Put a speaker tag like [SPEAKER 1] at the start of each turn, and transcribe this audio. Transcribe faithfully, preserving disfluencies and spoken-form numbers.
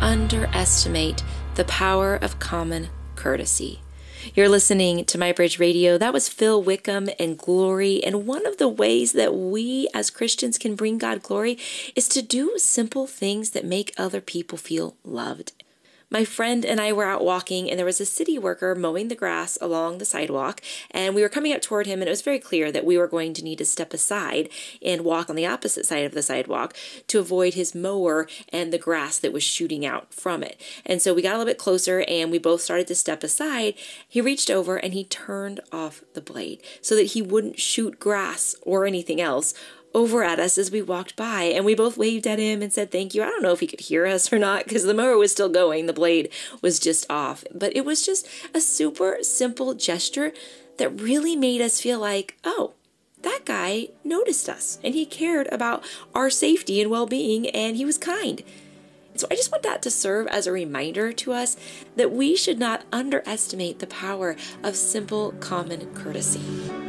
[SPEAKER 1] underestimate the power of common courtesy. You're listening to My Bridge Radio. That was Phil Wickham and Glory. And one of the ways that we as Christians can bring God glory is to do simple things that make other people feel loved. My friend and I were out walking, and there was a city worker mowing the grass along the sidewalk, and we were coming up toward him, and it was very clear that we were going to need to step aside and walk on the opposite side of the sidewalk to avoid his mower and the grass that was shooting out from it. And so we got a little bit closer, and we both started to step aside. He reached over, and he turned off the blade so that he wouldn't shoot grass or anything else over at us as we walked by, and we both waved at him and said thank you. I don't know if he could hear us or not because the mower was still going. The blade was just off. But it was just a super simple gesture that really made us feel like, oh, that guy noticed us and he cared about our safety and well-being, and he was kind. So I just want that to serve as a reminder to us that we should not underestimate the power of simple common courtesy.